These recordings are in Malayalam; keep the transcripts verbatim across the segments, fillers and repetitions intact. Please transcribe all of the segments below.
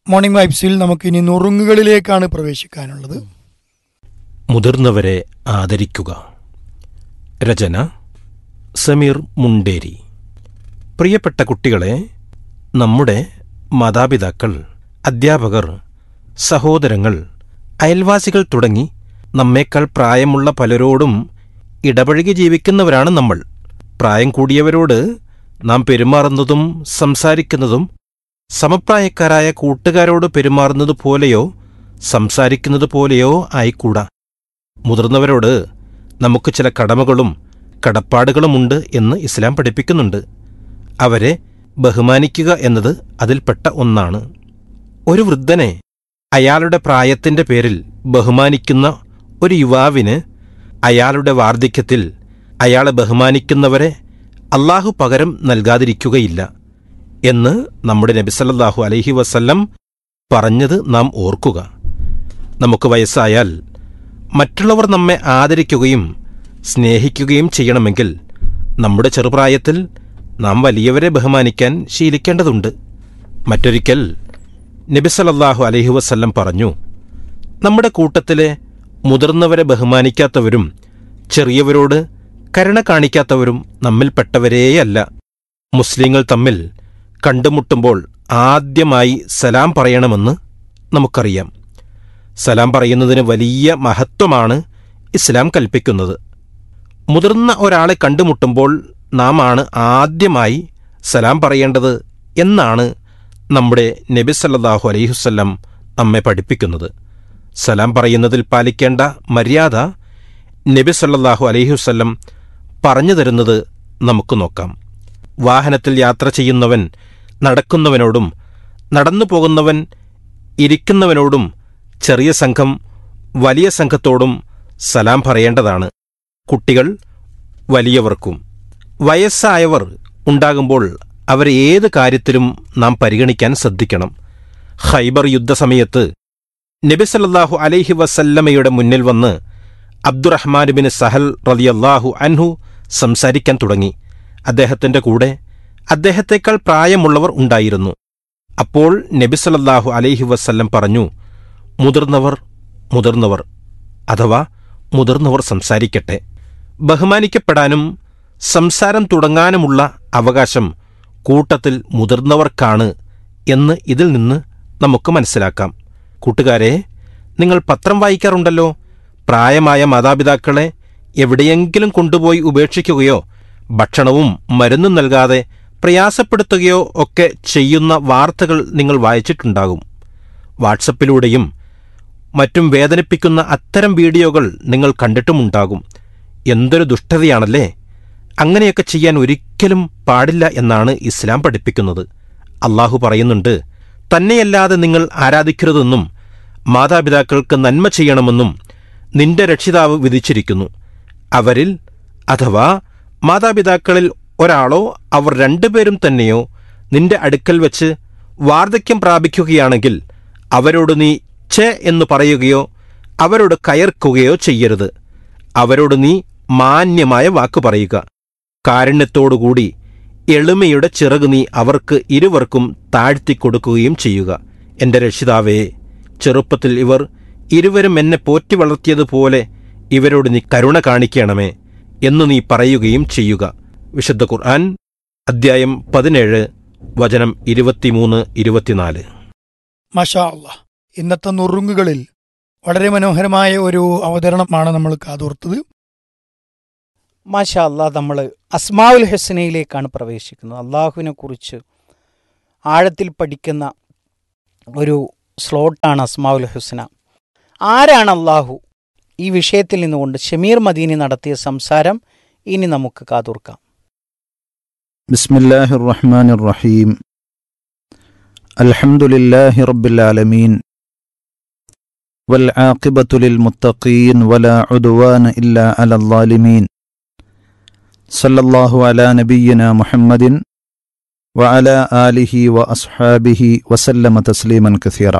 മോർണിംഗ് വൈബ്സിൽ നമുക്കിനി നുറുങ്ങുകളിലേക്കാണ് പ്രവേശിക്കാനുള്ളത്. മുതിർന്നവരെ ആദരിക്കുക. രചന സമീർ മുണ്ടേരി. പ്രിയപ്പെട്ട കുട്ടികളെ, നമ്മുടെ മാതാപിതാക്കൾ, അധ്യാപകർ, സഹോദരങ്ങൾ, അയൽവാസികൾ തുടങ്ങി നമ്മേക്കാൾ പ്രായമുള്ള പലരോടും ഇടപഴകി ജീവിക്കുന്നവരാണ് നമ്മൾ. പ്രായം കൂടിയവരോട് നാം പെരുമാറുന്നതും സംസാരിക്കുന്നതും സമപ്രായക്കാരായ കൂട്ടുകാരോട് പെരുമാറുന്നത് പോലെയോ സംസാരിക്കുന്നത് പോലെയോ ആയിക്കൂടാ. മുതിർന്നവരോട് നമുക്ക് ചില കടമകളും കടപ്പാടുകളുമുണ്ട് എന്ന് ഇസ്ലാം പഠിപ്പിക്കുന്നുണ്ട്. അവരെ ബഹുമാനിക്കുക എന്നത് അതിൽപ്പെട്ട ഒന്നാണ്. ഒരു വൃദ്ധനെ അയാളുടെ പ്രായത്തിന്റെ പേരിൽ ബഹുമാനിക്കുന്ന ഒരു യുവാവിന് അയാളുടെ വാർദ്ധക്യത്തിൽ അയാളെ ബഹുമാനിക്കുന്നവരെ അല്ലാഹു പകരം നൽകാതിരിക്കുകയില്ല എന്ന് നമ്മുടെ നബി സല്ലല്ലാഹു അലൈഹി വസല്ലം പറഞ്ഞത് നാം ഓർക്കുക. നമുക്ക് വയസ്സായാൽ മറ്റുള്ളവർ നമ്മെ ആദരിക്കുകയും സ്നേഹിക്കുകയും ചെയ്യണമെങ്കിൽ നമ്മുടെ ചെറുപ്രായത്തിൽ നാം വലിയവരെ ബഹുമാനിക്കാൻ ശീലിക്കേണ്ടതുണ്ട്. മറ്റൊരിക്കൽ നബി സല്ലല്ലാഹു അലൈഹി വസല്ലം പറഞ്ഞു, നമ്മുടെ കൂട്ടത്തിലെ മുതിർന്നവരെ ബഹുമാനിക്കാത്തവരും ചെറിയവരോട് കരുണ കാണിക്കാത്തവരും നമ്മിൽപ്പെട്ടവരേയല്ല. മുസ്ലിങ്ങൾ തമ്മിൽ കണ്ടുമുട്ടുമ്പോൾ ആദ്യമായി സലാം പറയണമെന്ന് നമുക്കറിയാം. സലാം പറയുന്നതിന് വലിയ മഹത്വമാണ് ഇസ്ലാം കൽപ്പിക്കുന്നത്. മുതിർന്ന ഒരാളെ കണ്ടുമുട്ടുമ്പോൾ നാം ആണ് ആദ്യമായി സലാം പറയേണ്ടത് എന്നാണ് നമ്മുടെ നബി സല്ലല്ലാഹു അലൈഹി വസല്ലം നമ്മെ പഠിപ്പിക്കുന്നത്. സലാം പറയുന്നതിൽ പാലിക്കേണ്ട മര്യാദ നബി സല്ലല്ലാഹു അലൈഹി വസല്ലം പറഞ്ഞു തരുന്നത് നമുക്ക് നോക്കാം. വാഹനത്തിൽ യാത്ര ചെയ്യുന്നവൻ നടക്കുന്നവനോടും നടന്നു പോകുന്നവൻ ഇരിക്കുന്നവനോടും ചെറിയ സംഘം വലിയ സംഘത്തോടും സലാം പറയേണ്ടതാണ്. കുട്ടികൾ വലിയവർക്കും. വയസ്സായവർ ഉണ്ടാകുമ്പോൾ അവരെ ഏത് കാര്യത്തിലും നാം പരിഗണിക്കാൻ ശ്രദ്ധിക്കണം. ഖൈബർ യുദ്ധസമയത്ത് നബി സല്ലല്ലാഹു അലൈഹി വസല്ലമയുടെ മുന്നിൽ വന്ന് അബ്ദുറഹ്മാൻ ബിൻ സഹൽ റളിയല്ലാഹു അൻഹു സംസാരിക്കാൻ തുടങ്ങി. അദ്ദേഹത്തിന്റെ കൂടെ അദ്ദേഹത്തേക്കാൾ പ്രായമുള്ളവർ ഉണ്ടായിരുന്നു. അപ്പോൾ നബി സല്ലല്ലാഹു അലൈഹി വസല്ലം പറഞ്ഞു, മുതിർന്നവർ മുതിർന്നവർ അഥവാ മുതിർന്നവർ സംസാരിക്കട്ടെ. ബഹുമാനിക്കപ്പെടാനും സംസാരം തുടങ്ങാനുമുള്ള അവകാശം കൂട്ടത്തിൽ മുതിർന്നവർക്കാണ് എന്ന് ഇതിൽ നിന്ന് നമുക്ക് മനസ്സിലാക്കാം. കൂട്ടുകാരെ, നിങ്ങൾ പത്രം വായിക്കാറുണ്ടല്ലോ. പ്രായമായ മാതാപിതാക്കളെ എവിടെയെങ്കിലും കൊണ്ടുപോയി ഉപേക്ഷിക്കുകയോ ഭക്ഷണവും മരുന്നും നൽകാതെ പ്രയാസപ്പെടുത്തുകയോ ഒക്കെ ചെയ്യുന്ന വാർത്തകൾ നിങ്ങൾ വായിച്ചിട്ടുണ്ടാകും. വാട്സപ്പിലൂടെയും മറ്റും വേദനിപ്പിക്കുന്ന അത്തരം വീഡിയോകൾ നിങ്ങൾ കണ്ടിട്ടുമുണ്ടാകും. എന്തൊരു ദുഷ്ടതയാണല്ലേ! അങ്ങനെയൊക്കെ ചെയ്യാൻ ഒരിക്കലും പാടില്ല എന്നാണ് ഇസ്ലാം പഠിപ്പിക്കുന്നത്. അല്ലാഹു പറയുന്നുണ്ട്, തന്നെയല്ലാതെ നിങ്ങൾ ആരാധിക്കരുതെന്നും മാതാപിതാക്കൾക്ക് നന്മ ചെയ്യണമെന്നും നിന്റെ രക്ഷിതാവ് വിധിച്ചിരിക്കുന്നു. അവരിൽ അഥവാ മാതാപിതാക്കളിൽ ഒരാളോ അവർ രണ്ടുപേരും തന്നെയോ നിന്റെ അടുക്കൽ വെച്ച് വാർദ്ധക്യം പ്രാപിക്കുകയാണെങ്കിൽ അവരോട് നീ ഛെ എന്ന് പറയുകയോ അവരോട് കയർക്കുകയോ ചെയ്യരുത്. അവരോട് നീ മാന്യമായ വാക്ക് പറയുക. കാരുണ്യത്തോടുകൂടി എളിമയുടെ ചിറക് നീ അവർക്ക് ഇരുവർക്കും താഴ്ത്തിക്കൊടുക്കുകയും ചെയ്യുക. എന്റെ രക്ഷിതാവേ, ചെറുപ്പത്തിൽ ഇവർ ഇരുവരും എന്നെ പോറ്റി വളർത്തിയതുപോലെ ഇവരോട് നീ കരുണ കാണിക്കണമേ എന്നു നീ പറയുകയും ചെയ്യുക. വിശുദ്ധ ഖുർആൻ അദ്ധ്യായം പതിനേഴ് വചനം ഇരുപത്തിമൂന്ന് ഇരുപത്തിനാല്. മാഷാ അല്ലാഹ്. ഇന്നത്തെ നുറുങ്ങുകളിൽ വളരെ മനോഹരമായ ഒരു അവതരണമാണ് നമ്മൾ കാതോർത്തത്. മാഷാ അല്ലാഹ്. നമ്മൾ അസ്മാഉൽ ഹുസ്നയിലേക്കാണ് പ്രവേശിക്കുന്നത്. അള്ളാഹുവിനെ കുറിച്ച് ആഴത്തിൽ പഠിക്കുന്ന ഒരു സ്ലോട്ടാണ് അസ്മാഉൽ ഹുസ്ന. ആരാണ് അള്ളാഹു? ഈ വിഷയത്തിൽ നിന്നുകൊണ്ട് ഷമീർ മദീനി നടത്തിയ സംസാരം ഇനി നമുക്ക് കാതോർക്കാം. ബിസ്മില്ലാഹിർ റഹ്മാനിർ റഹീം. അൽഹംദുലില്ലാഹി റബ്ബിൽ ആലമീൻ വൽ ആഖിബത്തു ലിൽ മുത്തഖീൻ വലാ ഉദ്വാന ഇല്ലാ അലൽ ളാലിമീൻ. സല്ലല്ലാഹു അലാ നബിയ്യിനാ മുഹമ്മദിൻ വഅലാ ആലിഹി വഅസ്ഹാബിഹി വസല്ലമ തസ്ലീമൻ കസീറ.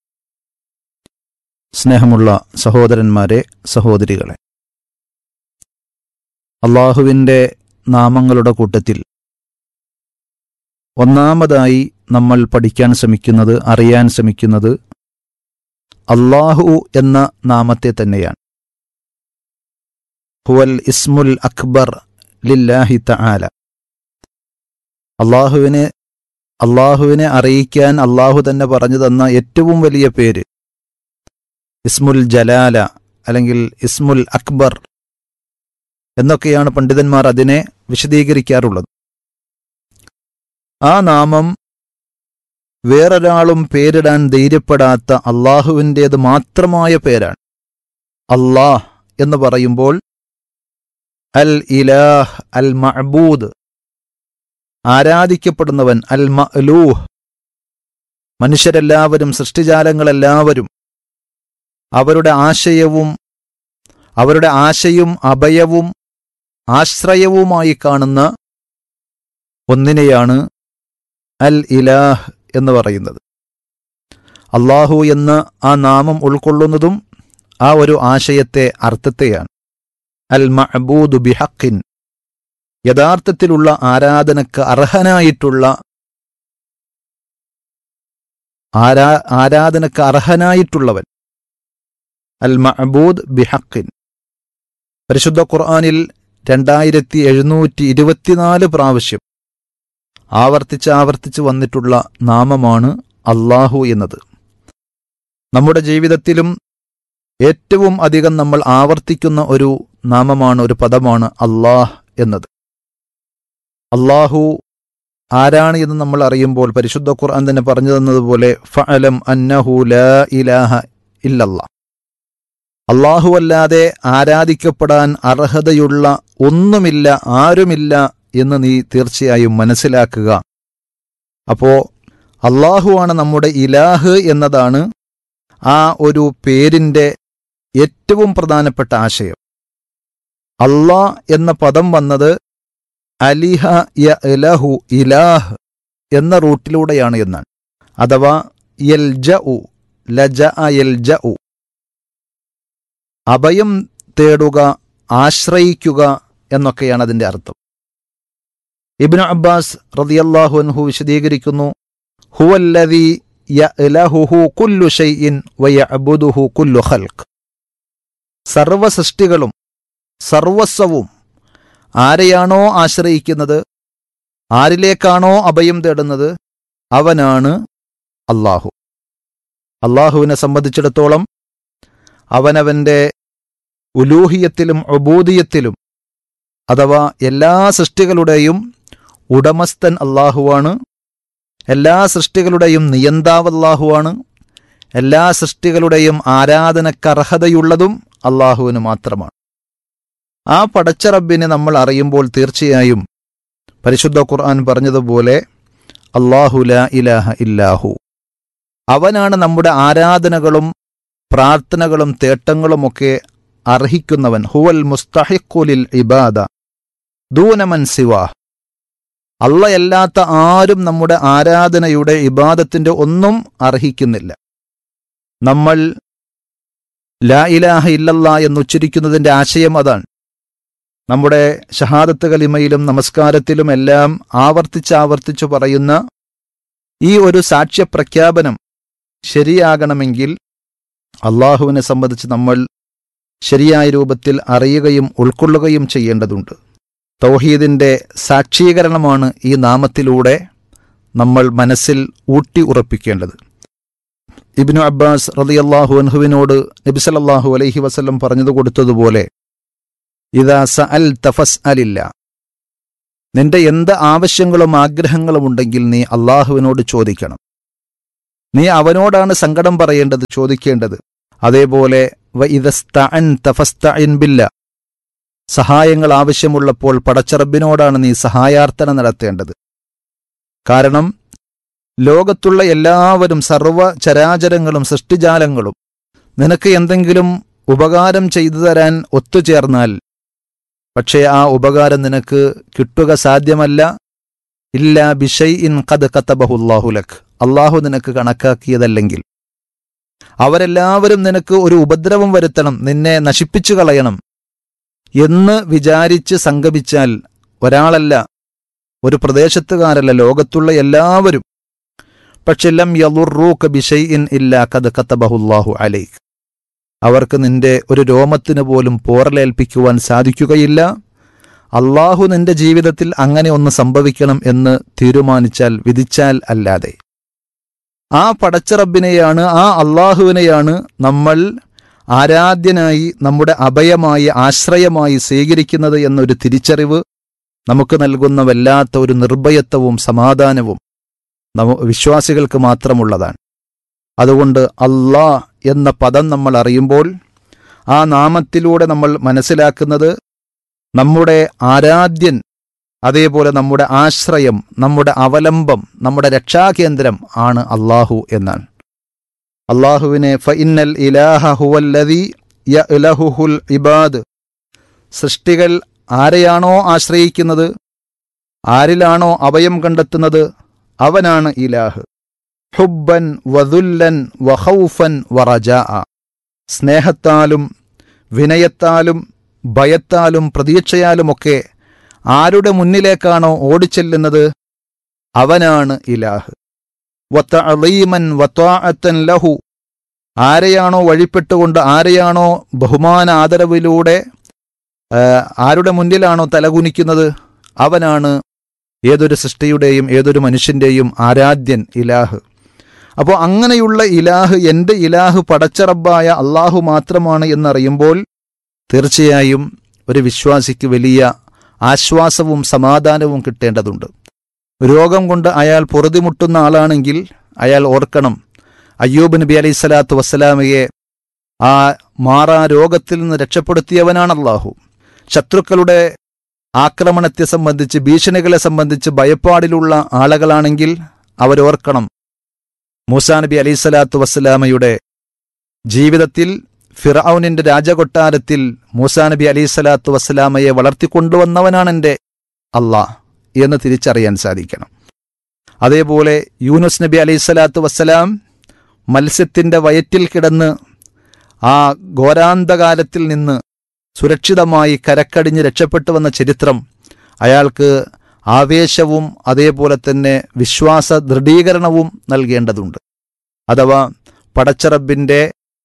സ്നേഹമുള്ള സഹോദരന്മാരെ, സഹോദരികളെ, അള്ളാഹുവിൻ്റെ നാമങ്ങളുടെ കൂട്ടത്തിൽ ഒന്നാമതായി നമ്മൾ പഠിക്കാൻ ശ്രമിക്കുന്നത്, അറിയാൻ ശ്രമിക്കുന്നത് അല്ലാഹു എന്ന നാമത്തെ തന്നെയാണ്. ഹുവൽ ഇസ്മുൽ അക്ബർ ലില്ലാഹി തആല. അള്ളാഹുവിനെ അള്ളാഹുവിനെ അറിയിക്കാൻ അള്ളാഹു തന്നെ പറഞ്ഞു തന്ന ഏറ്റവും വലിയ പേര് ഇസ്മുൽ ജലാല അല്ലെങ്കിൽ ഇസ്മുൽ അക്ബർ എന്നൊക്കെയാണ് പണ്ഡിതന്മാർ അതിനെ വിശദീകരിക്കാറുള്ളത്. ആ നാമം വേറൊരാളും പേരിടാൻ ധൈര്യപ്പെടാത്ത അള്ളാഹുവിൻ്റേത് മാത്രമായ പേരാണ്. അല്ലാഹ് എന്ന് പറയുമ്പോൾ അൽ ഇലാഹ്, അൽ മഅബൂദ്, ആരാധിക്കപ്പെടുന്നവൻ, അൽ മഅലൂഹ്, മനുഷ്യരെല്ലാവരും സൃഷ്ടിജാലങ്ങളെല്ലാവരും അവരുടെ ആശയവും അവരുടെ ആശയും അഭയവും ആശ്രയവുമായി കാണുന്ന ഒന്നിനെയാണ് അൽ ഇലാഹ് എന്ന് പറയുന്നത്. അല്ലാഹു എന്ന് ആ നാമം ഉൾക്കൊള്ളുന്നതും ആ ഒരു ആശയത്തെ, അർത്ഥത്തെയാണ്. അൽ മഅബൂദു ബിഹഖിൻ, യഥാർത്ഥത്തിലുള്ള ആരാധനക്ക് അർഹനായിട്ടുള്ള ആരാ ആരാധനക്ക് അർഹനായിട്ടുള്ളവൻ. അൽ മഅബൂദ് ബിഹഖിൻ. പരിശുദ്ധ ഖുർആനിൽ രണ്ടായിരത്തി എഴുന്നൂറ്റി ഇരുപത്തിനാല് പ്രാവശ്യം ആവർത്തിച്ച് ആവർത്തിച്ച് വന്നിട്ടുള്ള നാമമാണ് അല്ലാഹു എന്നത്. നമ്മുടെ ജീവിതത്തിലും ഏറ്റവും അധികം നമ്മൾ ആവർത്തിക്കുന്ന ഒരു നാമമാണ്, ഒരു പദമാണ് അല്ലാഹ് എന്നത്. അല്ലാഹു ആരാണ് എന്ന് നമ്മൾ അറിയുമ്പോൾ പരിശുദ്ധ ഖുർആൻ തന്നെ പറഞ്ഞു തന്നതുപോലെ ഫഅലം അന്നഹു ലാ ഇലാഹ ഇല്ലല്ലാഹ്, അല്ലാഹു അല്ലാതെ ആരാധിക്കപ്പെടാൻ അർഹതയുള്ള ഒന്നുമില്ല, ആരുമില്ല എന്ന് നീ തീർച്ചയായും മനസ്സിലാക്കുക. അപ്പോ അല്ലാഹുവാണ് നമ്മുടെ ഇലാഹ് എന്നതാണ് ആ ഒരു പേരിൻ്റെ ഏറ്റവും പ്രധാനപ്പെട്ട ആശയം. അല്ലാ എന്ന പദം വന്നത് അലിഹ യഅലഹു, ഇലാഹ് എന്ന റൂട്ടിലൂടെയാണ് എന്നാണ്. അഥവാ യൽജഉ, ലജഅ യൽജഉ, അഭയം തേടുക, ആശ്രയിക്കുക എന്നൊക്കെയാണ് അതിൻ്റെ അർത്ഥം. ഇബ്നു അബ്ബാസ് റളിയല്ലാഹു അൻഹു വിശദീകരിക്കുന്നു, ഹുവല്ലദീ യഅലഹുഹു കുല്ലു ശൈഇൻ വയഅബുദുഹു കുല്ലു ഖൽഖ്. സർവ സൃഷ്ടികളും സർവസ്വവും ആരെയാണോ ആശ്രയിക്കുന്നത്, ആരിലേക്കാണോ അഭയം തേടുന്നത്, അവനാണ് അല്ലാഹു. അല്ലാഹുവിനെ സംബന്ധിച്ചിടത്തോളം അവനവൻ്റെ ഉലൂഹിയത്തിലും ഉബൂദിയത്തിലും അഥവാ എല്ലാ സൃഷ്ടികളുടെയും ഉടമസ്ഥൻ അല്ലാഹുവാണ്. എല്ലാ സൃഷ്ടികളുടെയും നിയന്താവ് അല്ലാഹുവാണ്. എല്ലാ സൃഷ്ടികളുടെയും ആരാധനക്കർഹതയുള്ളതും അല്ലാഹുവിന് മാത്രമാണ്. ആ പടച്ച റബ്ബിനെ നമ്മൾ അറിയുമ്പോൾ തീർച്ചയായും പരിശുദ്ധ ഖുർആൻ പറഞ്ഞതുപോലെ അല്ലാഹു ലാ ഇലാഹ ഇല്ലാഹു, അവനാണ് നമ്മുടെ ആരാധനകളും പ്രാർത്ഥനകളും തേട്ടങ്ങളുമൊക്കെ അർഹിക്കുന്നവൻ. ഹുവൽ മുസ്തഹിഖു ലിൽ ഇബാദ ദൂന മൻ സിവാഹ്. അള്ളയല്ലാത്ത ആരും നമ്മുടെ ആരാധനയുടെ ഇബാദത്തിന്റെ ഒന്നും അർഹിക്കുന്നില്ല. നമ്മൾ ലാ ഇലാഹ ഇല്ലല്ലാ എന്നുച്ചരിക്കുന്നതിൻ്റെ ആശയം അതാണ്. നമ്മുടെ ഷഹാദത്ത് കലിമയിലും നമസ്കാരത്തിലും എല്ലാം ആവർത്തിച്ച് ആവർത്തിച്ചു പറയുന്ന ഈ ഒരു സാക്ഷ്യപ്രഖ്യാപനം ശരിയാകണമെങ്കിൽ അള്ളാഹുവിനെ സംബന്ധിച്ച് നമ്മൾ ശരിയായ രൂപത്തിൽ അറിയുകയും ഉൾക്കൊള്ളുകയും ചെയ്യേണ്ടതുണ്ട്. തൗഹീദിൻ്റെ സാക്ഷീകരണമാണ് ഈ നാമത്തിലൂടെ നമ്മൾ മനസ്സിൽ ഊട്ടി ഉറപ്പിക്കേണ്ടത്. ഇബ്നു അബ്ബാസ് റളിയല്ലാഹു അൻഹുവിനോട് നബി സല്ലല്ലാഹു അലൈഹി വസല്ലം പറഞ്ഞു കൊടുത്തതുപോലെ ഇദാ സഅൽത ഫസ്അലില്ല, നിന്റെ എന്ത് ആവശ്യങ്ങളും ആഗ്രഹങ്ങളും ഉണ്ടെങ്കിൽ നീ അള്ളാഹുവിനോട് ചോദിക്കണം. നീ അവനോടാണ് സങ്കടം പറയേണ്ടത്, ചോദിക്കേണ്ടത്. അതേപോലെ വഇദസ്തഅൻത ഫസ്തഇൻ ബില്ലാ, സഹായങ്ങൾ ആവശ്യമുള്ളപ്പോൾ പടച്ചറബിനോടാണ് നീ സഹായാർത്ഥന നടത്തേണ്ടത്. കാരണം ലോകത്തുള്ള എല്ലാവരും സർവ്വ ചരാചരങ്ങളും സൃഷ്ടിജാലങ്ങളും നിനക്ക് എന്തെങ്കിലും ഉപകാരം ചെയ്തു തരാൻ ഒത്തുചേർന്നാൽ പക്ഷേ ആ ഉപകാരം നിനക്ക് കിട്ടുക സാധ്യമല്ല. ഇല്ലാ ബിശൈഇൻ ഖദ് കതബഹുല്ലാഹു ലക്, അള്ളാഹു നിനക്ക് കണക്കാക്കിയതല്ലെങ്കിൽ. അവരെല്ലാവരും നിനക്ക് ഒരു ഉപദ്രവം വരുത്തണം, നിന്നെ നശിപ്പിച്ചു കളയണം എന്ന് വിചാരിച്ച് സംഗമിച്ചാൽ ഒരാളല്ല ഒരു പ്രദേശത്തുകാരല്ല, ലോകത്തുള്ള എല്ലാവരും. പക്ഷെ ലം യളുറൂക ബിശൈഇൻ ഇല്ലാ ഖദ് കതബഹുല്ലാഹു അലൈക്, അവർക്ക് നിന്റെ ഒരു രോമത്തിന് പോലും പോറലേൽപ്പിക്കുവാൻ സാധിക്കുകയില്ല. അള്ളാഹു നിന്റെ ജീവിതത്തിൽ അങ്ങനെ ഒന്ന് സംഭവിക്കണം എന്ന് തീരുമാനിച്ചാൽ, വിധിച്ചാൽ അല്ലാതെ. ആ പടച്ചറബിനെയാണ്, ആ അള്ളാഹുവിനെയാണ് നമ്മൾ ആരാധ്യനായി, നമ്മുടെ അഭയമായി, ആശ്രയമായി സ്വീകരിക്കുന്നത് എന്നൊരു തിരിച്ചറിവ് നമുക്ക് നൽകുന്ന വല്ലാത്ത ഒരു നിർഭയത്വവും സമാധാനവും നമ്മ വിശ്വാസികൾക്ക് മാത്രമുള്ളതാണ്. അതുകൊണ്ട് അല്ലാ എന്ന പദം നമ്മൾ അറിയുമ്പോൾ ആ നാമത്തിലൂടെ നമ്മൾ മനസ്സിലാക്കുന്നത് നമ്മുടെ ആരാധ്യൻ, അതേപോലെ നമ്മുടെ ആശ്രയം, നമ്മുടെ അവലംബം, നമ്മുടെ രക്ഷാകേന്ദ്രം ആണ് അള്ളാഹു എന്നാണ്. അള്ളാഹുവിനെ ഫഇന്നൽ ഇലാഹ ഹുവല്ലദീ യഅലഹുൽ ഇബാദ്, സൃഷ്ടികൾ ആരെയാണോ ആശ്രയിക്കുന്നത്, ആരിലാണോ അഭയം കണ്ടെത്തുന്നത്, അവനാണ് ഇലാഹ്. ഹുബ്ബൻ വദുല്ലൻ വഖൗഫൻ വറജാഅ, സ്നേഹത്താലും വിനയത്താലും ഭയത്താലും പ്രതീക്ഷയാലുമൊക്കെ ആരുടെ മുന്നിലേക്കാണോ ഓടിച്ചെല്ലുന്നത് അവനാണ് ഇലാഹ്. വതഅളീമൻ വത്വാഅത്തൻ ലഹു, ആരെയാണോ വഴിപ്പെട്ടുകൊണ്ട്, ആരെയാണോ ബഹുമാന ആദരവിലൂടെ ആരുടെ മുന്നിലാണോ തലകുനിക്കുന്നത് അവനാണ് ഏതൊരു സൃഷ്ടിയുടെയും ഏതൊരു മനുഷ്യൻ്റെയും ആരാധ്യൻ, ഇലാഹ്. അപ്പോൾ അങ്ങനെയുള്ള ഇലാഹ്, എൻ്റെ ഇലാഹ് പടച്ചറബ്ബായ അള്ളാഹു മാത്രമാണ് എന്നറിയുമ്പോൾ തീർച്ചയായും ഒരു വിശ്വാസിക്ക് വലിയ ആശ്വാസവും സമാധാനവും കിട്ടേണ്ടതുണ്ട്. രോഗം കൊണ്ട് അയാൾ പൊറുതിമുട്ടുന്ന ആളാണെങ്കിൽ അയാൾ ഓർക്കണം, അയ്യൂബ് നബി അലൈഹി സ്വലാത്തു വസ്സലാമയെ ആ മാറാ രോഗത്തിൽ നിന്ന് രക്ഷപ്പെടുത്തിയവനാണ് അള്ളാഹു. ശത്രുക്കളുടെ ആക്രമണത്തെ സംബന്ധിച്ച്, ഭീഷണികളെ സംബന്ധിച്ച് ഭയപ്പാടിലുള്ള ആളുകളാണെങ്കിൽ അവരോർക്കണം, മൂസാ നബി അലൈഹി സ്വലാത്തു വസ്സലാമയുടെ ജീവിതത്തിൽ ഫിർഔനിന്റെ രാജകൊട്ടാരത്തിൽ മൂസാ നബി അലൈഹി സ്വലാത്തു വസ്സലാമയെ വളർത്തിക്കൊണ്ടുവന്നവനാണ് എൻ്റെ അള്ളാഹ് എന്ന് തിരിച്ചറിയാൻ സാധിക്കണം. അതേപോലെ യൂനുസ് നബി അലൈഹി സ്വലാത്തു വസ്സലാം മത്സ്യത്തിൻ്റെ വയറ്റിൽ കിടന്ന് ആ ഘോരാന്തകാലത്തിൽ നിന്ന് സുരക്ഷിതമായി കരക്കടിഞ്ഞ് രക്ഷപ്പെട്ടു വന്ന ചരിത്രം അയാൾക്ക് ആവേശവും അതേപോലെ തന്നെ വിശ്വാസ ദൃഢീകരണവും നൽകേണ്ടതുണ്ട്. അഥവാ പടച്ചറബിൻ്റെ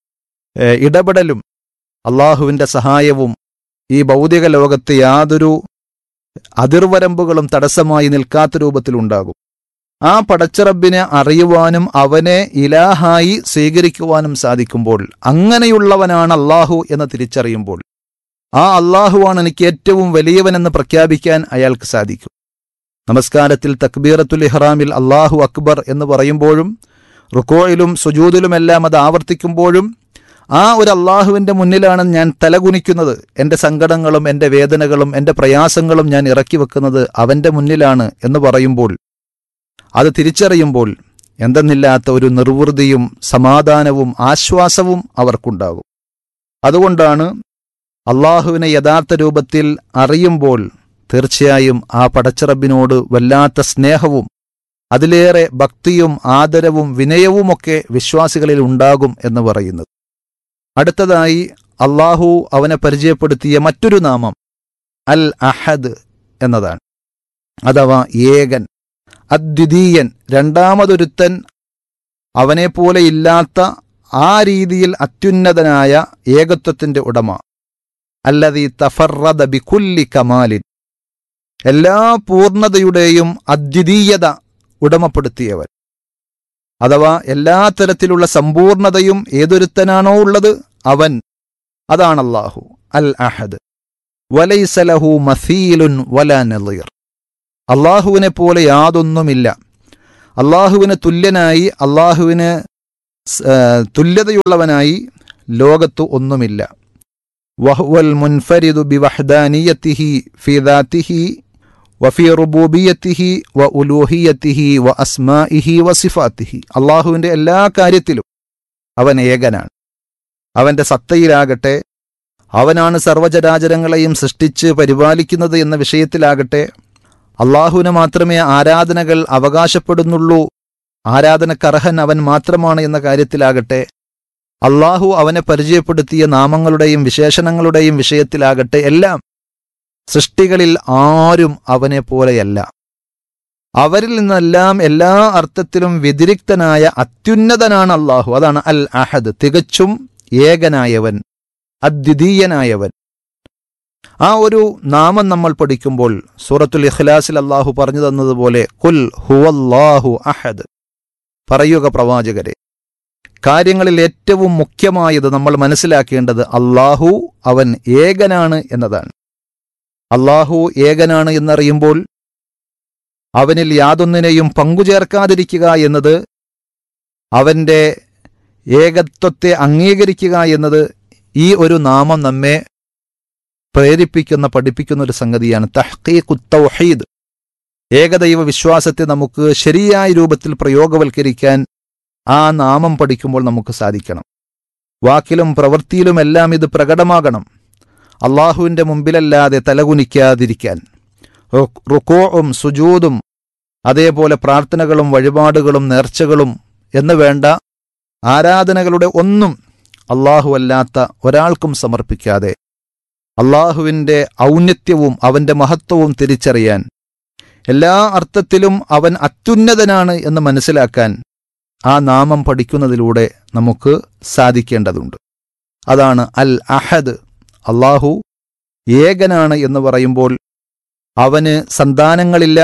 ഇടപെടലും അള്ളാഹുവിൻ്റെ സഹായവും ഈ ഭൗതിക ലോകത്ത് യാതൊരു അതിർവരമ്പുകളും തടസ്സമായി നിൽക്കാത്ത രൂപത്തിലുണ്ടാകും. ആ പടച്ചറബിനെ അറിയുവാനും അവനെ ഇലാഹായി സ്വീകരിക്കുവാനും സാധിക്കുമ്പോൾ, അങ്ങനെയുള്ളവനാണ് അള്ളാഹു എന്ന് തിരിച്ചറിയുമ്പോൾ, ആ അള്ളാഹുവാണ് എനിക്ക് ഏറ്റവും വലിയവനെന്ന് പ്രഖ്യാപിക്കാൻ അയാൾക്ക് സാധിക്കും. നമസ്കാരത്തിൽ തക്ബീറത്തുൽ ഇഹ്റാമിൽ അള്ളാഹു അക്ബർ എന്ന് പറയുമ്പോഴും റുക്കോയിലും സുജൂദിലുമെല്ലാം അത് ആവർത്തിക്കുമ്പോഴും ആ ഒരു അള്ളാഹുവിൻ്റെ മുന്നിലാണ് ഞാൻ തലകുനിക്കുന്നത്. എൻ്റെ സങ്കടങ്ങളും എൻ്റെ വേദനകളും എൻ്റെ പ്രയാസങ്ങളും ഞാൻ ഇറക്കി വെക്കുന്നത് അവൻ്റെ മുന്നിലാണ് എന്ന് പറയുമ്പോൾ, അത് തിരിച്ചറിയുമ്പോൾ എന്തെന്നില്ലാത്ത ഒരു നിർവൃതിയും സമാധാനവും ആശ്വാസവും അവർക്കുണ്ടാകും. അതുകൊണ്ടാണ് അള്ളാഹുവിനെ യഥാർത്ഥ രൂപത്തിൽ അറിയുമ്പോൾ തീർച്ചയായും ആ പടച്ചറബിനോട് വല്ലാത്ത സ്നേഹവും അതിലേറെ ഭക്തിയും ആദരവും വിനയവുമൊക്കെ വിശ്വാസികളിൽ ഉണ്ടാകും എന്ന് പറയുന്നത്. അടുത്തതായി അള്ളാഹു അവനെ പരിചയപ്പെടുത്തിയ മറ്റൊരു നാമം അൽ അഹദ് എന്നതാണ്. അഥവാ ഏകൻ, അദ്വിതീയൻ, രണ്ടാമതൊരുത്തൻ, അവനെപ്പോലെ ഇല്ലാത്ത ആ രീതിയിൽ അത്യുന്നതനായ ഏകത്വത്തിൻ്റെ ഉടമ. അല്ലദീ തഫറദ ബികുല്ലി കമാലിൻ, എല്ലാ പൂർണ്ണതയുടെയും അദ്വിതീയത ഉടമപ്പെടുത്തിയവൻ. അഥവാ എല്ലാ തരത്തിലുള്ള സമ്പൂർണതയും ഏതൊരുത്തനാണോ ഉള്ളത് അവൻ, അതാണ് അല്ലാഹു അൽ അഹദ്. വലൈസ ലഹു മസീലുൻ വലാ നളീർ, അള്ളാഹുവിനെ പോലെ യാതൊന്നുമില്ല. അള്ളാഹുവിന് തുല്യനായി, അള്ളാഹുവിന് തുല്യതയുള്ളവനായി ലോകത്തു ഒന്നുമില്ല. വഹുവൽ മുൻഫരിദു ബിവഹ്ദാനിയതിഹി ഫീ ദാതിഹി വഫീ റുബൂബിയതിഹി വ ഉലൂഹിയതിഹി വ അസ്മാഇഹി വ സിഫാതിഹി. അള്ളാഹുവിൻ്റെ എല്ലാ കാര്യത്തിലും അവൻ ഏകനാണ്. അവൻ്റെ സത്തയിലാകട്ടെ, അവനാണ് സർവ്വചരാചരങ്ങളെയും സൃഷ്ടിച്ച് പരിപാലിക്കുന്നത് എന്ന വിഷയത്തിലാകട്ടെ, അള്ളാഹുവിന് മാത്രമേ ആരാധനകൾ അവകാശപ്പെടുന്നുള്ളൂ, ആരാധനക്കർഹൻ അവൻ മാത്രമാണ് എന്ന കാര്യത്തിലാകട്ടെ, അള്ളാഹു അവനെ പരിചയപ്പെടുത്തിയ നാമങ്ങളുടെയും വിശേഷണങ്ങളുടെയും വിഷയത്തിലാകട്ടെ, എല്ലാം സൃഷ്ടികളിൽ ആരും അവനെ പോലെയല്ല. അവരിൽ നിന്നെല്ലാം എല്ലാ അർത്ഥത്തിലും വ്യതിരിക്തനായ അത്യുന്നതനാണ് അള്ളാഹു. അതാണ് അൽ അഹദ്, തികച്ചും ഏകനായവൻ, അദ്വിതീയനായവൻ. ആ ഒരു നാമം നമ്മൾ പഠിക്കുമ്പോൾ സൂറത്തുൽ ഇഖ്ലാസിൽ അള്ളാഹു പറഞ്ഞു തന്നതുപോലെ ഖുൽ ഹുവല്ലാഹു അഹദ്, പറയുക പ്രവാചകരെ, കാര്യങ്ങളിൽ ഏറ്റവും മുഖ്യമായത് നമ്മൾ മനസ്സിലാക്കേണ്ടത് അള്ളാഹു അവൻ ഏകനാണ് എന്നതാണ്. അള്ളാഹു ഏകനാണ് എന്നറിയുമ്പോൾ അവനിൽ യാതൊന്നിനെയും പങ്കുചേർക്കാതിരിക്കുക എന്നത്, അവൻ്റെ ഏകത്വത്തെ അംഗീകരിക്കുക എന്നത് ഈ ഒരു നാമം നമ്മെ പ്രേരിപ്പിക്കുന്ന പഠിപ്പിക്കുന്ന ഒരു സംഗതിയാണ്. തഹ്ഖീഖുത് തൗഹീദ്, ഏകദൈവ വിശ്വാസത്തെ നമുക്ക് ശരിയായ രൂപത്തിൽ പ്രയോഗവൽക്കരിക്കാൻ ആ നാമം പഠിക്കുമ്പോൾ നമുക്ക് സാധിക്കണം. വാക്കിലും പ്രവൃത്തിയിലുമെല്ലാം ഇത് പ്രകടമാകണം. അള്ളാഹുവിൻ്റെ മുമ്പിലല്ലാതെ തലകുനിക്കാതിരിക്കാൻ, റുകൂഉം സുജൂദും അതേപോലെ പ്രാർത്ഥനകളും വഴിപാടുകളും നേർച്ചകളും എന്ന് വേണ്ട ആരാധനകളുടെ ഒന്നും അള്ളാഹു അല്ലാത്ത ഒരാൾക്കും സമർപ്പിക്കാതെ അള്ളാഹുവിൻ്റെ ഔന്നത്യവും അവൻ്റെ മഹത്വവും തിരിച്ചറിയാൻ, എല്ലാ അർത്ഥത്തിലും അവൻ അത്യുന്നതനാണ് എന്ന് മനസ്സിലാക്കാൻ ആ നാമം പഠിക്കുന്നതിലൂടെ നമുക്ക് സാധിക്കേണ്ടതുണ്ട്. അതാണ് അൽ അഹദ്. അള്ളാഹു ഏകനാണ് എന്ന് പറയുമ്പോൾ അവന് സന്താനങ്ങളില്ല,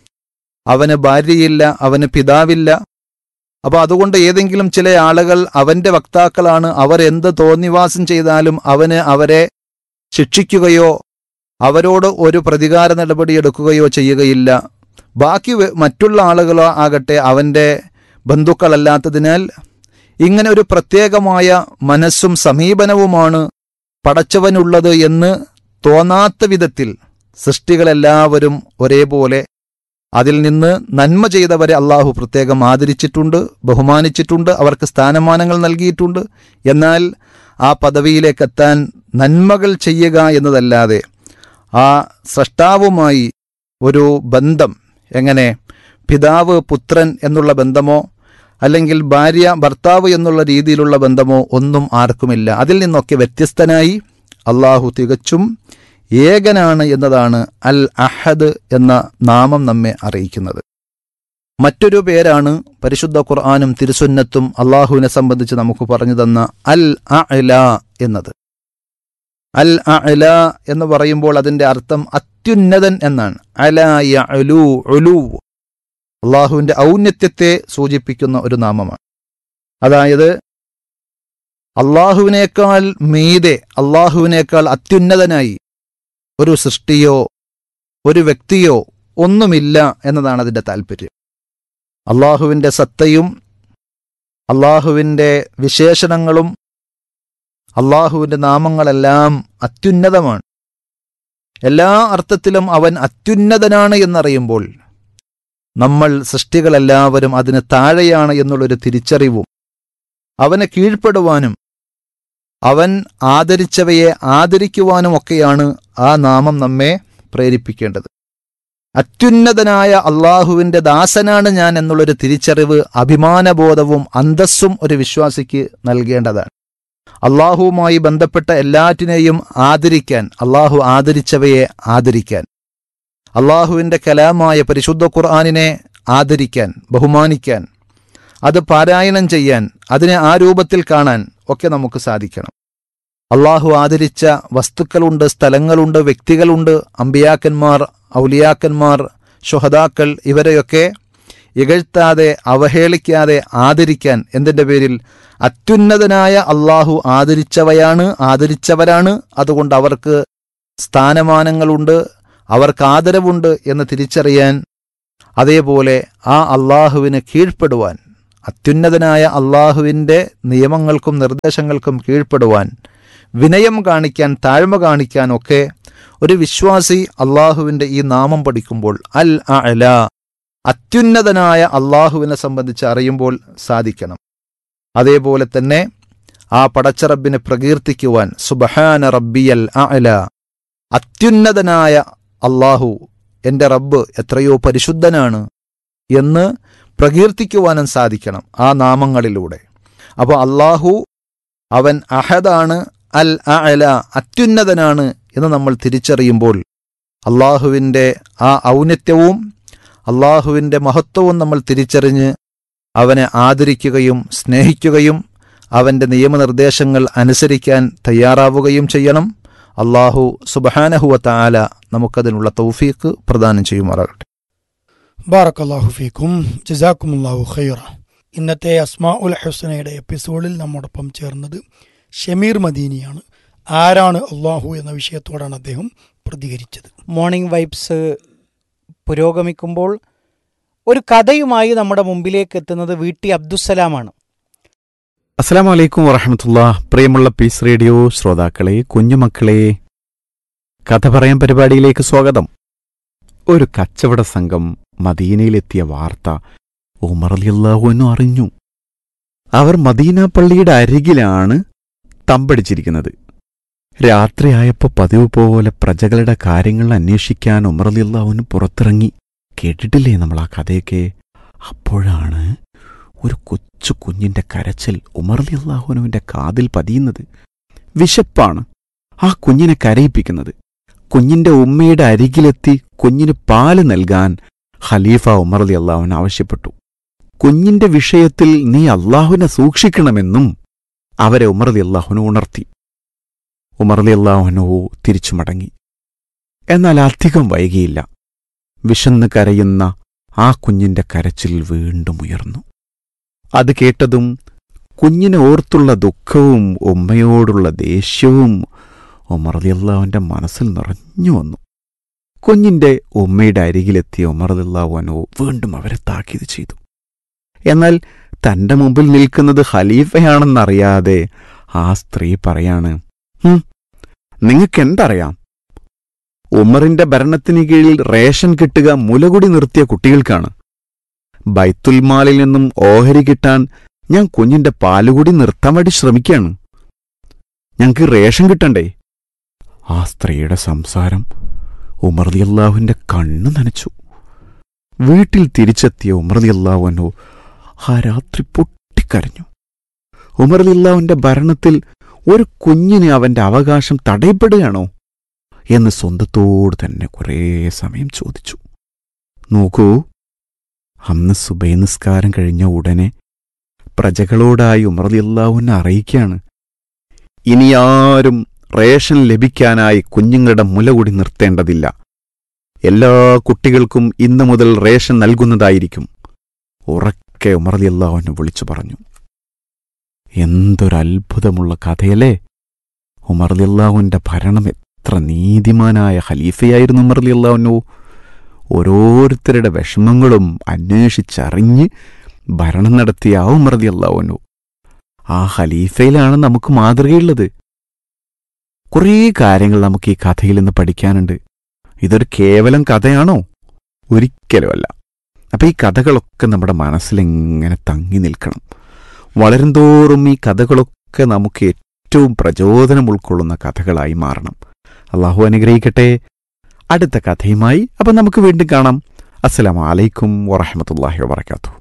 അവന് ഭാര്യയില്ല, അവന് പിതാവില്ല. അപ്പോൾ അതുകൊണ്ട് ഏതെങ്കിലും ചില ആളുകൾ അവൻ്റെ വക്താക്കളാണ്, അവർ എന്ത് തോന്നിവാസം ചെയ്താലും അവന് അവരെ ശിക്ഷിക്കുകയോ അവരോട് ഒരു പ്രതികാര നടപടിയെടുക്കുകയോ ചെയ്യുകയില്ല. ബാക്കി മറ്റുള്ള ആളുകളോ ആകട്ടെ അവൻ്റെ ബന്ധുക്കളല്ലാത്തതിനാൽ ഇങ്ങനെ ഒരു പ്രത്യേകമായ മനസ്സും സമീപനവുമാണ് പടച്ചവനുള്ളത് എന്ന് തോന്നാത്ത വിധത്തിൽ സൃഷ്ടികളെല്ലാവരും ഒരേപോലെ അതിൽ നിന്ന് നന്മ ചെയ്തവരെ അള്ളാഹു പ്രത്യേകം ആദരിച്ചിട്ടുണ്ട്, ബഹുമാനിച്ചിട്ടുണ്ട്, അവർക്ക് സ്ഥാനമാനങ്ങൾ നൽകിയിട്ടുണ്ട്. എന്നാൽ ആ പദവിയിലേക്കെത്താൻ നന്മകൾ ചെയ്യുക എന്നതല്ലാതെ ആ സ്രഷ്ടാവുമായി ഒരു ബന്ധം, എങ്ങനെ പിതാവ് പുത്രൻ എന്നുള്ള ബന്ധമോ അല്ലെങ്കിൽ ഭാര്യ ഭർത്താവ് എന്നുള്ള രീതിയിലുള്ള ബന്ധമോ ഒന്നും ആർക്കുമില്ല. അതിൽ നിന്നൊക്കെ വ്യത്യസ്തനായി അള്ളാഹു തികച്ചും ഏകനാണ് എന്നതാണ് അൽ അഹദ് എന്ന നാമം നമ്മെ അറിയിക്കുന്നത്. മറ്റൊരു പേരാണ് പരിശുദ്ധ ഖുർആനും തിരുസുന്നത്തും അള്ളാഹുവിനെ സംബന്ധിച്ച് നമുക്ക് പറഞ്ഞു തന്ന അൽ അഅ്ല എന്നത്. അൽ അഅ്ല എന്ന് പറയുമ്പോൾ അതിൻ്റെ അർത്ഥം അത്യുന്നതൻ എന്നാണ്. അലാ യഅ്ലു ഉലു, അള്ളാഹുവിൻ്റെ ഔന്നത്യത്തെ സൂചിപ്പിക്കുന്ന ഒരു നാമമാണ്. അതായത് അള്ളാഹുവിനേക്കാൾ മീതെ, അള്ളാഹുവിനേക്കാൾ അത്യുന്നതനായി ഒരു സൃഷ്ടിയോ ഒരു വ്യക്തിയോ ഒന്നുമില്ല എന്നതാണ് അതിൻ്റെ താല്പര്യം. അള്ളാഹുവിൻ്റെ സത്തയും അള്ളാഹുവിൻ്റെ വിശേഷണങ്ങളും അള്ളാഹുവിൻ്റെ നാമങ്ങളെല്ലാം അത്യുന്നതമാണ്. എല്ലാ അർത്ഥത്തിലും അവൻ അത്യുന്നതനാണ് എന്നറിയുമ്പോൾ നമ്മൾ സൃഷ്ടികളെല്ലാവരും അതിന് താഴെയാണ് എന്നുള്ളൊരു തിരിച്ചറിവും അവനെ കീഴ്പ്പെടുവാനും അവൻ ആദരിച്ചവയെ ആദരിക്കുവാനുമൊക്കെയാണ് ആ നാമം നമ്മെ പ്രേരിപ്പിക്കേണ്ടത്. അത്യുന്നതനായ അള്ളാഹുവിൻ്റെ ദാസനാണ് ഞാൻ എന്നുള്ളൊരു തിരിച്ചറിവ്, അഭിമാനബോധവും അന്തസ്സും ഒരു വിശ്വാസിക്ക് നൽകേണ്ടതാണ്. അള്ളാഹുവുമായി ബന്ധപ്പെട്ട എല്ലാറ്റിനെയും ആദരിക്കാൻ, അള്ളാഹു ആദരിച്ചവയെ ആദരിക്കാൻ, അള്ളാഹുവിൻ്റെ കലാമായ പരിശുദ്ധ ഖുർആനിനെ ആദരിക്കാൻ, ബഹുമാനിക്കാൻ, അത് പാരായണം ചെയ്യാൻ, അതിനെ ആ രൂപത്തിൽ കാണാൻ ഒക്കെ നമുക്ക് സാധിക്കണം. അള്ളാഹു ആദരിച്ച വസ്തുക്കളുണ്ട്, സ്ഥലങ്ങളുണ്ട്, വ്യക്തികളുണ്ട്, അമ്പിയാക്കന്മാർ, ഔലിയാക്കന്മാർ, ശുഹദാക്കൾ, ഇവരെയൊക്കെ ഇകഴ്ത്താതെ അവഹേളിക്കാതെ ആദരിക്കാൻ, എന്തിൻ്റെ പേരിൽ? അത്യുന്നതനായ അള്ളാഹു ആദരിച്ചവയാണ്, ആദരിച്ചവരാണ്. അതുകൊണ്ട് അവർക്ക് സ്ഥാനമാനങ്ങളുണ്ട്, അവർക്ക് ആദരവുണ്ട് എന്ന് തിരിച്ചറിയാൻ, അതേപോലെ ആ അള്ളാഹുവിന് കീഴ്പ്പെടുവാൻ, അത്യുന്നതനായ അള്ളാഹുവിൻ്റെ നിയമങ്ങൾക്കും നിർദ്ദേശങ്ങൾക്കും കീഴ്പ്പെടുവാൻ, വിനയം കാണിക്കാൻ, താഴ്മ കാണിക്കാനൊക്കെ ഒരു വിശ്വാസി അള്ളാഹുവിൻ്റെ ഈ നാമം പഠിക്കുമ്പോൾ അൽ അഅ്ല, അത്യുന്നതനായ അള്ളാഹുവിനെ സംബന്ധിച്ച് അറിയുമ്പോൾ സാധിക്കണം. അതേപോലെ തന്നെ ആ പടച്ചറബിനെ പ്രകീർത്തിക്കുവാൻ സുബ്ഹാന റബ്ബിയൽ അഅ്ല, അത്യുന്നതനായ അള്ളാഹു എൻ്റെ റബ്ബ് എത്രയോ പരിശുദ്ധനാണ് എന്ന് പ്രകീർത്തിക്കുവാനും സാധിക്കണം ആ നാമങ്ങളിലൂടെ. അപ്പോൾ അള്ളാഹു അവൻ അഹദാണ്, അൽ അഅ്ല, അത്യുന്നതനാണ് എന്ന് നമ്മൾ തിരിച്ചറിയുമ്പോൾ അള്ളാഹുവിൻ്റെ ആ ഔന്നത്യവും അള്ളാഹുവിൻ്റെ മഹത്വവും നമ്മൾ തിരിച്ചറിഞ്ഞ് അവനെ ആദരിക്കുകയും സ്നേഹിക്കുകയും അവൻ്റെ നിയമനിർദ്ദേശങ്ങൾ അനുസരിക്കാൻ തയ്യാറാവുകയും ചെയ്യണം. അള്ളാഹു സുബ്ഹാനഹു വ തആല നമുക്കതിനുള്ള തൗഫീഖ് പ്രദാനം ചെയ്യുമാറാകട്ടെ. ബാറക്കല്ലാഹു ഫീക്കും, ജസാക്കുമുല്ലാഹു ഖൈറ. ഇന്നത്തെ അസ്മാ ഉൽ ഹുസ്നയുടെ എപ്പിസോഡിൽ നമ്മോടൊപ്പം ചേർന്നത് ഷമീർ മദീനിയാണ്. ആരാണ് അള്ളാഹു എന്ന വിഷയത്തോടാണ് അദ്ദേഹം പ്രതികരിച്ചത്. മോർണിംഗ് വൈബ്സ് പുരോഗമിക്കുമ്പോൾ ഒരു കഥയുമായി നമ്മുടെ മുമ്പിലേക്ക് എത്തുന്നത് വി ടി അബ്ദുസ്സലാമാണ്. അസ്സലാമു അലൈക്കും വറഹ്മത്തുള്ളാഹി. പ്രിയമുള്ള പീസ് റേഡിയോ ശ്രോതാക്കളെ, കുഞ്ഞുമക്കളെ, കഥ പറയാൻ പരിപാടിയിലേക്ക് സ്വാഗതം. ഒരു കച്ചവട സംഘം മദീനയിലെത്തിയ വാർത്ത ഉമർ റളിയല്ലാഹു അൻഹു അറിഞ്ഞു. അവർ മദീന പള്ളിയുടെ അരികിലാണ് തമ്പടിച്ചിരിക്കുന്നത്. രാത്രിയായപ്പോൾ പതിവ് പോലെ പ്രജകളുടെ കാര്യങ്ങൾ അന്വേഷിക്കാൻ ഉമർ റളിയല്ലാഹു അൻഹു പുറത്തിറങ്ങി. കേട്ടിട്ടില്ലേ നമ്മൾ ആ കഥയൊക്കെ? അപ്പോഴാണ് ഒരു കൊച്ചു കുഞ്ഞിന്റെ കരച്ചിൽ ഉമർ റളിയല്ലാഹു അൻഹുവിന്റെ കാതിൽ പതിയുന്നത്. വിശപ്പാണ് ആ കുഞ്ഞിനെ കരയിപ്പിക്കുന്നത്. കുഞ്ഞിന്റെ ഉമ്മയുടെ അരികിലെത്തി കുഞ്ഞിന് പാല് നൽകാൻ ഖലീഫ ഉമർ റളിയല്ലാഹു അൻഹു ആവശ്യപ്പെട്ടു. കുഞ്ഞിന്റെ വിഷയത്തിൽ നീ അള്ളാഹുവിനെ സൂക്ഷിക്കണമെന്നും അവരെ ഉമർ റളിയല്ലാഹു അൻഹു ഉണർത്തി. ഉമർ റളിയല്ലാഹു അൻഹു തിരിച്ചു മടങ്ങി. എന്നാൽ അധികം വൈകിയില്ല. വിശന്ന് കരയുന്ന ആ കുഞ്ഞിന്റെ കരച്ചിൽ വീണ്ടും ഉയർന്നു. അത് കേട്ടതും കുഞ്ഞിനെ ഓർത്തുള്ള ദുഃഖവും ഉമ്മയോടുള്ള ദേഷ്യവും ഉമർ റളിയല്ലാഹുവിന്റെ മനസ്സിൽ നിറഞ്ഞു വന്നു. കുഞ്ഞിന്റെ ഉമ്മയുടെ അരികിലെത്തിയ ഉമർ റളിയല്ലാഹു അൻഹു വീണ്ടും അവരെ താക്കീത് ചെയ്തു. എന്നാൽ തന്റെ മുമ്പിൽ നിൽക്കുന്നത് ഖലീഫയാണെന്നറിയാതെ ആ സ്ത്രീ പറയാണ്, ഹും നിങ്ങൾക്കെന്തറിയാം? ഉമറിന്റെ ഭരണത്തിന് കീഴിൽ റേഷൻ കിട്ടുക മുലകുടി നിർത്തിയ കുട്ടികൾക്കാണ്. ബൈത്തുൽമാലിൽ നിന്നും ഓഹരി കിട്ടാൻ ഞാൻ കുഞ്ഞിന്റെ പാലുകൂടി നിർത്താൻ വേണ്ടി ശ്രമിക്കുകയാണ്. ഞങ്ങൾക്ക് റേഷൻ കിട്ടണ്ടേ? ആ സ്ത്രീയുടെ സംസാരം ഉമർ റളിയല്ലാഹുവിന്റെ കണ്ണു നനച്ചു. വീട്ടിൽ തിരിച്ചെത്തിയ ഉമർ റളിയല്ലാഹു അൻഹു ആ രാത്രി പൊട്ടിക്കരഞ്ഞു. ഉമർ റളിയല്ലാഹുവിന്റെ ഭരണത്തിൽ ഒരു കുഞ്ഞിന് അവന്റെ അവകാശം തടയപ്പെടുകയാണോ എന്ന് സ്വന്തത്തോട് തന്നെ കുറേ സമയം ചോദിച്ചു. നോക്കൂ, അന്ന് സുബഹി നിസ്കാരം കഴിഞ്ഞ ഉടനെ പ്രജകളോടായി ഉമർ റളിയല്ലാഹു അൻഹു അറിയിക്കുകയാണ്, ഇനിയാരും റേഷൻ ലഭിക്കാനായി കുഞ്ഞുങ്ങളുടെ മുലകൂടി നിർത്തേണ്ടതില്ല. എല്ലാ കുട്ടികൾക്കും ഇന്നു മുതൽ റേഷൻ നൽകുന്നതായിരിക്കും. ഉറക്കെ ഉമർ റളിയല്ലാഹു അൻഹു വിളിച്ചു പറഞ്ഞു. എന്തൊരത്ഭുതമുള്ള കഥയല്ലേ! ഉമർ റളിയല്ലാഹുവിന്റെ ഭരണം എത്ര നീതിമാനായ ഖലീഫയായിരുന്നു ഉമർ റളിയല്ലാഹു അൻഹു. ഓരോരുത്തരുടെ വിഷമങ്ങളും അന്വേഷിച്ചറിഞ്ഞ് ഭരണം നടത്തിയ ആ ഉമർ റളിയല്ലാഹു അൻഹു, ആ ഖലീഫയിലാണ് നമുക്ക് മാതൃകയുള്ളത്. കുറേ കാര്യങ്ങൾ നമുക്ക് ഈ കഥയിൽ നിന്ന് പഠിക്കാനുണ്ട്. ഇതൊരു കേവലം കഥയാണോ? ഒരിക്കലുമല്ല. അപ്പം ഈ കഥകളൊക്കെ നമ്മുടെ മനസ്സിലെങ്ങനെ തങ്ങി നിൽക്കണം. വളരുംതോറും ഈ കഥകളൊക്കെ നമുക്ക് ഏറ്റവും പ്രചോദനം ഉൾക്കൊള്ളുന്ന കഥകളായി മാറണം. അള്ളാഹു അനുഗ്രഹിക്കട്ടെ. അടുത്ത കഥയുമായി അപ്പം നമുക്ക് വീണ്ടും കാണാം. അസ്സലാമു അലൈക്കും വറഹ്മത്തുള്ളാഹി വബറകാതുഹു.